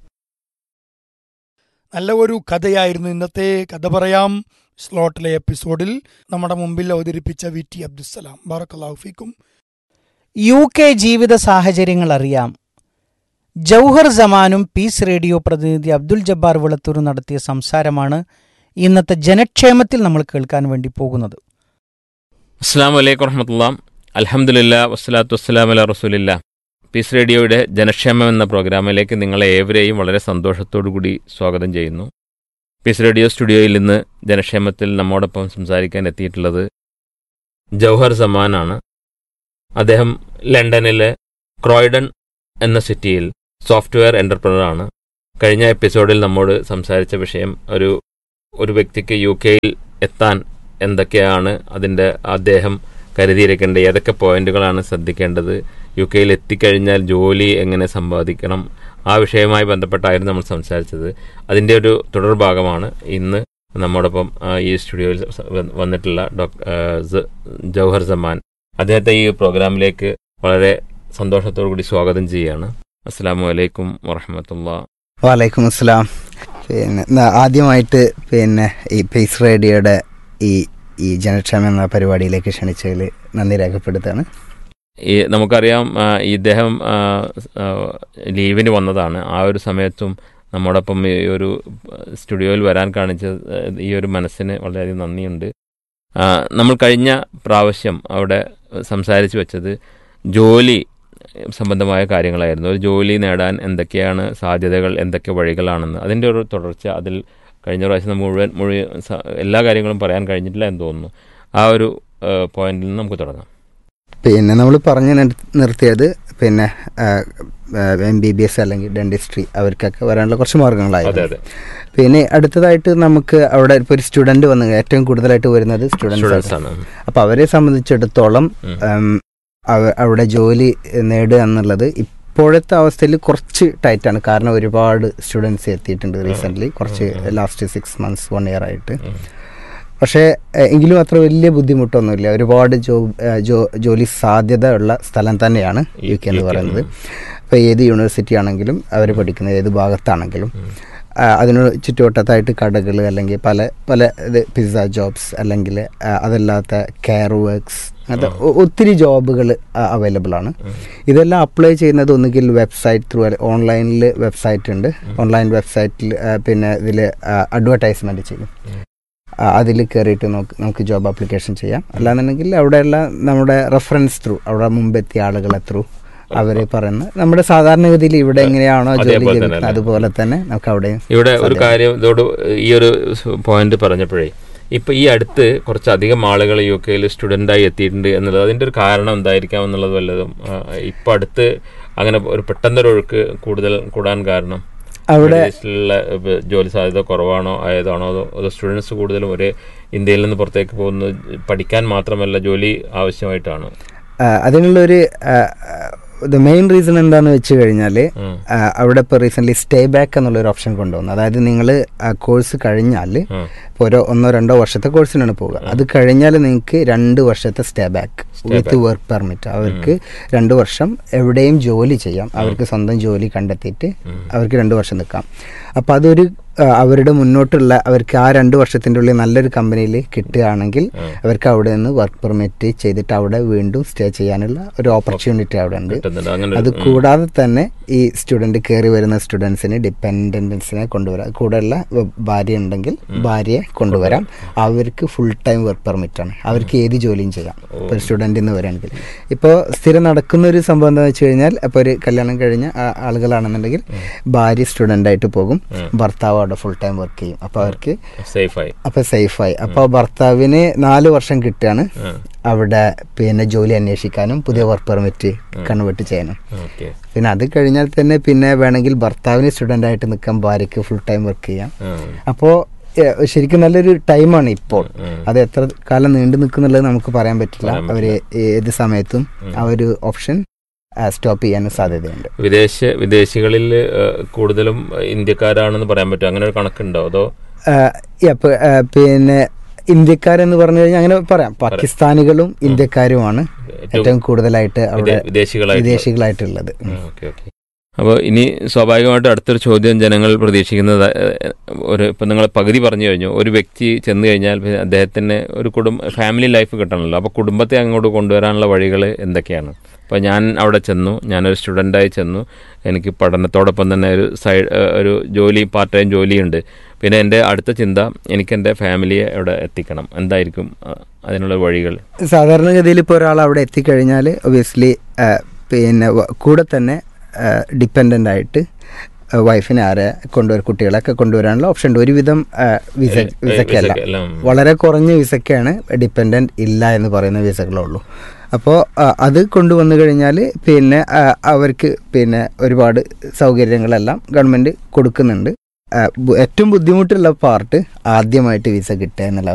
നല്ല ഒരു കഥയായിരുന്നു ഇന്നത്തെ കഥ പറയാം സ്ലോട്ടിലെ എപ്പിസോഡിൽ നമ്മുടെ മുമ്പിൽ അവതരിപ്പിച്ച വി ടി അബ്ദുസ്സലാം. ബാറക്കല്ലാഹു ഫീക്കും. യു കെ ജീവിത സാഹചര്യങ്ങൾ അറിയാം. ജൗഹർ സമാനും പീസ് റേഡിയോ പ്രതിനിധി അബ്ദുൽ ജബ്ബാർ വിളത്തൂർ നടത്തിയ സംസാരമാണ് ഇന്നത്തെ ജനക്ഷേമത്തിൽ നമ്മൾ കേൾക്കാൻ വേണ്ടി പോകുന്നത്. അസ്സലാമു അലൈക്കും വറഹ്മത്തുള്ളാഹി. അൽഹംദുലില്ലാ വസ്സലാത്തു വസ്സലാമു അലാ റസൂലില്ലാ. പീസ് റേഡിയോയുടെ ജനക്ഷേമം എന്ന പ്രോഗ്രാമിലേക്ക് നിങ്ങളെ ഏവരെയും വളരെ സന്തോഷത്തോടു കൂടി സ്വാഗതം ചെയ്യുന്നു. പീസ് റേഡിയോ സ്റ്റുഡിയോയിൽ നിന്ന് ജനക്ഷേമത്തിൽ നമ്മോടൊപ്പം സംസാരിക്കാൻ എത്തിയിട്ടുള്ളത് ജൗഹർ സമാനാണ്. അദ്ദേഹം ലണ്ടനിലെ ക്രോയ്ഡൺ എന്ന സിറ്റിയിൽ സോഫ്റ്റ്വെയർ എൻ്റർപ്രണറാണ്. കഴിഞ്ഞ എപ്പിസോഡിൽ നമ്മോട് സംസാരിച്ച വിഷയം ഒരു ഒരു വ്യക്തിക്ക് യു കെയിൽ എത്താൻ എന്തൊക്കെയാണ് അതിൻ്റെ അദ്ദേഹം കരുതിയിരിക്കേണ്ട ഏതൊക്കെ പോയിന്റുകളാണ് ശ്രദ്ധിക്കേണ്ടത്, യു കെയിൽ എത്തിക്കഴിഞ്ഞാൽ ജോലി എങ്ങനെ സമ്പാദിക്കണം, ആ വിഷയവുമായി ബന്ധപ്പെട്ടായിരുന്നു നമ്മൾ സംസാരിച്ചത്. അതിൻ്റെ ഒരു തുടർഭാഗമാണ് ഇന്ന് നമ്മോടൊപ്പം ഈ സ്റ്റുഡിയോയിൽ വന്നിട്ടുള്ള ഡോക്ടർ ജൗഹർ സമാൻ. അദ്ദേഹത്തെ ഈ പ്രോഗ്രാമിലേക്ക് വളരെ സന്തോഷത്തോടു കൂടി സ്വാഗതം ചെയ്യുകയാണ്. അസ്സലാമു അലൈക്കും വറഹ്മത്തുള്ളാഹി. വലൈക്കും അസ്സലാം. പിന്നെ ആദ്യമായിട്ട് പിന്നെ ഈ പീസ് റേഡിയോയുടെ ഈ ഈ ജനക്ഷേമം എന്ന പരിപാടിയിലേക്ക് ക്ഷണിച്ചതിൽ നന്ദി രേഖപ്പെടുത്താണ്. ഈ നമുക്കറിയാം ആ, ഇദ്ദേഹം ആ, ആ, ലീവിന് വന്നതാണ്. ആ ഒരു സമയത്തും നമ്മോടൊപ്പം ഈ ഒരു സ്റ്റുഡിയോയിൽ വരാൻ കാണിച്ച ആ, ഈ ഒരു മനസ്സിന് വളരെയധികം നന്ദിയുണ്ട്. ആ, നമ്മൾ കഴിഞ്ഞ പ്രാവശ്യം അവിടെ സംസാരിച്ച് വെച്ചത് ജോലി സംബന്ധമായ കാര്യങ്ങളായിരുന്നു. ഒരു ജോലി നേടാൻ എന്തൊക്കെയാണ് സാധ്യതകൾ, എന്തൊക്കെ വഴികളാണെന്ന്, അതിൻ്റെ ഒരു തുടർച്ച അതിൽ കഴിഞ്ഞ പ്രാവശ്യം നമ്മൾ മുഴുവൻ മുഴുവൻ സ- എല്ലാ കാര്യങ്ങളും പറയാൻ കഴിഞ്ഞിട്ടില്ല എന്ന് തോന്നുന്നു. ആ ഒരു പോയിന്റിൽ നിന്ന് നമുക്ക് തുടങ്ങാം. പിന്നെ നമ്മൾ പറഞ്ഞു നിർ- നിർത്തിയത് പിന്നെ എം ബി ബി എസ് അല്ലെങ്കിൽ ഡെന്റിസ്ട്രി അവർക്കൊക്കെ വരാനുള്ള കുറച്ച് അതെ മാർഗങ്ങളായിരുന്നു. അതെ പിന്നെ അടുത്തതായിട്ട് നമുക്ക് അവിടെ ഇപ്പോൾ ഒരു സ്റ്റുഡൻറ്റ് വന്ന് ഏറ്റവും കൂടുതലായിട്ട് വരുന്നത് സ്റ്റുഡൻസ് സ്റ്റുഡൻസ് ആണ്. അപ്പോൾ അവരെ സംബന്ധിച്ചിടത്തോളം ഉം. ഉം, അവ- അവിടെ ജോലി നേടുക എന്നുള്ളത് ഇപ്പോഴത്തെ അവസ്ഥയിൽ കുറച്ച് ടൈറ്റാണ്. കാരണം ഒരുപാട് സ്റ്റുഡൻസ് എത്തിയിട്ടുണ്ട് റീസെൻ്റ്ലി, കുറച്ച് last six months one year ആയിട്ട്. ഉം. പക്ഷേ എ, എങ്കിലും അത്ര വലിയ ബുദ്ധിമുട്ടൊന്നുമില്ല. ഒരുപാട് ജോ എ, ജോ ജോലി സാധ്യത ഉള്ള സ്ഥലം തന്നെയാണ് യു കെ എന്ന് യു കെ. പറയുന്നത്. ഇപ്പോൾ ഏത് യൂണിവേഴ്സിറ്റി ആണെങ്കിലും അവർ പഠിക്കുന്ന ഏത് ഭാഗത്താണെങ്കിലും ആ, അതിന് ചുറ്റുവട്ടത്തായിട്ട് കടകൾ അല്ലെങ്കിൽ പല പല ഇത് പിസ്സ ജോബ്സ് അല്ലെങ്കിൽ ആ, അതല്ലാത്ത കെയർ വർക്ക്സ് അങ്ങനത്തെ ഒ- ഒത്തിരി ജോബുകൾ അവൈലബിൾ ആണ്. ഇതെല്ലാം അപ്ലൈ ചെയ്യുന്നത് ഒന്നുകിൽ വെബ്സൈറ്റ് ത്രൂ ഓൺലൈനിൽ വെബ്സൈറ്റ് ഉണ്ട്. ഓൺലൈൻ വെബ്സൈറ്റിൽ പിന്നെ ഇതിൽ അഡ്വർടൈസ്മെൻറ്റ് ചെയ്യും. അതിൽ കയറിയിട്ട് നമുക്ക് നമുക്ക് ജോബ് ആപ്ലിക്കേഷൻ ചെയ്യാം. അല്ലാന്നുണ്ടെങ്കിൽ അവിടെയുള്ള നമ്മുടെ റെഫറൻസ് ത്രൂ അവിടെ മുമ്പെത്തിയ ആളുകളെ ത്രൂ അവർ പറയുന്ന നമ്മുടെ സാധാരണഗതിയിൽ ഇവിടെ എങ്ങനെയാണോ ജോലി അതേപോലെ ലഭിക്കുന്നത് തന്നെ. അതുപോലെ തന്നെ നമുക്ക് അവിടെ ഇവിടെ ഒരു കാര്യം ഇതോട് ഈ ഒരു പോയിന്റ് പറഞ്ഞപ്പോഴേ, ഇപ്പം ഈ അടുത്ത് കുറച്ചധികം ആളുകൾ യു കെയിൽ സ്റ്റുഡൻ്റായി എത്തിയിട്ടുണ്ട് എന്നുള്ളത് അതിൻ്റെ ഒരു കാരണം എന്തായിരിക്കാം എന്നുള്ളത് വല്ലതും ഇപ്പം അടുത്ത് അങ്ങനെ ഒരു പെട്ടെന്നൊരു ഒഴുക്ക് കൂടുതൽ കൂടാൻ കാരണം അവിടെ വിദേശത്തിലുള്ള ജോലി സാധ്യത കുറവാണോ ആയതാണോ, അതോ അതോ സ്റ്റുഡൻസ് കൂടുതലും ഒരേ ഇന്ത്യയിൽ നിന്ന് പുറത്തേക്ക് പോകുന്നത് പഠിക്കാൻ മാത്രമല്ല ജോലി ആവശ്യമായിട്ടാണ്? ആ, അതിനുള്ളൊരു ദ മെയിൻ റീസൺ എന്താണെന്ന് വെച്ച് കഴിഞ്ഞാൽ ഉം. അവിടെ ഇപ്പോൾ റീസെൻ്റ്ലി സ്റ്റേ ബാക്ക് എന്നുള്ളൊരു ഓപ്ഷൻ കൊണ്ടുവന്നു. അതായത് നിങ്ങൾ കോഴ്സ് കഴിഞ്ഞാൽ ഉം. ഇപ്പോൾ ഓരോ ഒന്നോ രണ്ടോ വർഷത്തെ കോഴ്സിനാണ് പോവുക. അത് കഴിഞ്ഞാൽ നിങ്ങൾക്ക് രണ്ട് വർഷത്തെ stay back with work permit. അവർക്ക് രണ്ട് വർഷം എവിടെയും ജോലി ചെയ്യാം. അവർക്ക് സ്വന്തം ജോലി കണ്ടെത്തിയിട്ട് അവർക്ക് രണ്ട് വർഷം നിൽക്കാം. അപ്പോൾ അതൊരു ആ, അവരുടെ മുന്നോട്ടുള്ള അവർക്ക് ആ രണ്ട് വർഷത്തിൻ്റെ ഉള്ളിൽ നല്ലൊരു കമ്പനിയിൽ കിട്ടുകയാണെങ്കിൽ അവർക്ക് അവിടെ നിന്ന് വർക്ക് പെർമിറ്റ് ചെയ്തിട്ട് അവിടെ വീണ്ടും സ്റ്റേ ചെയ്യാനുള്ള ഒരു ഓപ്പർച്യൂണിറ്റി അവിടെ ഉണ്ട്. കിട്ടുന്നുണ്ട്. അങ്ങനെ അത് കൂടാതെ തന്നെ ഈ സ്റ്റുഡൻറ്റ് കയറി വരുന്ന സ്റ്റുഡൻസിന് ഡിപ്പെൻഡൻസിനെ കൊണ്ടുവരാം. കൂടെയുള്ള ഭാര്യ ഉണ്ടെങ്കിൽ ഭാര്യയെ കൊണ്ടുവരാം. അവർക്ക് ഫുൾ ടൈം വർക്ക് പെർമിറ്റാണ്. അവർക്ക് ഏത് ജോലിയും ചെയ്യാം. ഇപ്പോൾ ഒരു സ്റ്റുഡൻറ്റ് എന്ന് പറയുകയാണെങ്കിൽ ഇപ്പോൾ സ്ഥിരം നടക്കുന്ന ഒരു സംഭവം എന്താണെന്ന് വെച്ച് കഴിഞ്ഞാൽ ഇപ്പോൾ ഒരു കല്യാണം കഴിഞ്ഞ ആ- ആളുകളാണെന്നുണ്ടെങ്കിൽ ഭാര്യ സ്റ്റുഡൻ്റായിട്ട് പോകും, ഭർത്താവ് അവിടെ ഫുൾ ടൈം വർക്ക് ചെയ്യും. അപ്പോൾ അവർക്ക് സേഫായി. അപ്പോൾ സേഫായി. അപ്പോൾ ഭർത്താവിന് നാല് വർഷം കിട്ടുകയാണ് അവിടെ പിന്നെ ജോലി അന്വേഷിക്കാനും പുതിയ വർക്ക് പെർമിറ്റ് കൺവേർട്ട് ചെയ്യാനും. ഓക്കെ. പിന്നെ അത് കഴിഞ്ഞാൽ തന്നെ പിന്നെ വേണമെങ്കിൽ ഭർത്താവിന് സ്റ്റുഡൻ്റ് ആയിട്ട് നിൽക്കാൻ ഭാര്യയ്ക്ക് ഫുൾ ടൈം വർക്ക് ചെയ്യാം. അപ്പോൾ ശരിക്കും നല്ലൊരു ടൈമാണ് ഇപ്പോൾ. അത് എത്ര കാലം നീണ്ടു നിൽക്കുന്നുള്ളത് നമുക്ക് പറയാൻ പറ്റില്ല. അവർ ഏത് സമയത്തും ആ ഒരു ഓപ്ഷൻ സ്റ്റോപ്പ് ചെയ്യാനും സാധ്യതയുണ്ട്. വിദേശ വിദേശികളിൽ കൂടുതലും ഇന്ത്യക്കാരാണെന്ന് പറയാൻ പറ്റും. അങ്ങനെ ഒരു കണക്കുണ്ടോ? അതോ പിന്നെ ഇന്ത്യക്കാരെന്ന് പറഞ്ഞു കഴിഞ്ഞാൽ അങ്ങനെ പറയാം. പാകിസ്ഥാനികളും ഇന്ത്യക്കാരുമാണ് ഏറ്റവും കൂടുതലായിട്ട് അവിടെ വിദേശികളായിട്ട് വിദേശികളായിട്ടുള്ളത്. Okay okay. അപ്പോൾ ഇനി സ്വാഭാവികമായിട്ട് അടുത്തൊരു ചോദ്യം ജനങ്ങൾ പ്രതീക്ഷിക്കുന്നത് ഒരു ഇപ്പം നിങ്ങൾ പകുതി പറഞ്ഞു കഴിഞ്ഞു. ഒരു വ്യക്തി ചെന്ന് കഴിഞ്ഞാൽ പിന്നെ അദ്ദേഹത്തിന് ഒരു കുടുംബ ഫാമിലി ലൈഫ് കിട്ടണമല്ലോ. അപ്പോൾ കുടുംബത്തെ അങ്ങോട്ട് കൊണ്ടുവരാനുള്ള വഴികൾ എന്തൊക്കെയാണ്? അപ്പോൾ ഞാൻ അവിടെ ചെന്നു, ഞാനൊരു സ്റ്റുഡൻ്റായി ചെന്നു, എനിക്ക് പഠനത്തോടൊപ്പം തന്നെ ഒരു സൈഡ് ഒരു ജോലി പാർട്ട് ടൈം ജോലിയുണ്ട്. പിന്നെ എൻ്റെ അടുത്ത ചിന്ത എനിക്ക് എൻ്റെ ഫാമിലിയെ അവിടെ എത്തിക്കണം. എന്തായിരിക്കും അതിനുള്ള വഴികൾ? സാധാരണഗതിയിൽ ഇപ്പോൾ ഒരാൾ അവിടെ എത്തിക്കഴിഞ്ഞാൽ ഒബിയസ്ലി പിന്നെ കൂടെ തന്നെ ഡിപ്പെൻഡൻ്റ് ആയിട്ട് വൈഫിനെ ആരെ കൊണ്ടുവരും, കുട്ടികളൊക്കെ കൊണ്ടുവരാനുള്ള ഓപ്ഷൻ ഉണ്ട്. ഒരുവിധം വിസ വിസക്കല്ല, വളരെ കുറഞ്ഞ വിസക്കാണ് ഡിപ്പെൻഡൻ്റ് ഇല്ല എന്ന് പറയുന്ന വിസകളുള്ളൂ. അപ്പോൾ അത് കൊണ്ടുവന്നു കഴിഞ്ഞാൽ പിന്നെ അവർക്ക് പിന്നെ ഒരുപാട് സൗകര്യങ്ങളെല്ലാം ഗവൺമെൻറ് കൊടുക്കുന്നുണ്ട്. ഏറ്റവും ബുദ്ധിമുട്ടുള്ള പാർട്ട് ആദ്യമായിട്ട് വിസ കിട്ടുക എന്നുള്ള